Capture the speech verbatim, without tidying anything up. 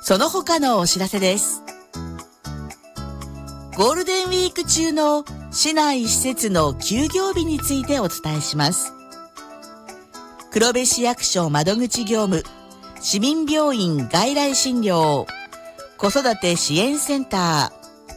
その他のお知らせです。ゴールデンウィーク中の市内施設の休業日についてお伝えします。黒部市役所窓口業務、市民病院外来診療、子育て支援センター、